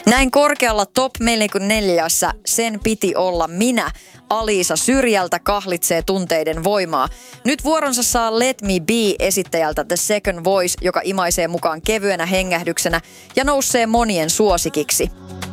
Näin korkealla top 44 sen piti olla minä. Alisa Syrjältä kahlitsee tunteiden voimaa. Nyt vuoronsa saa Let Me Be -esittäjältä The Second Voice, joka imaisee mukaan kevyenä hengähdyksenä ja nousee monien suosikiksi.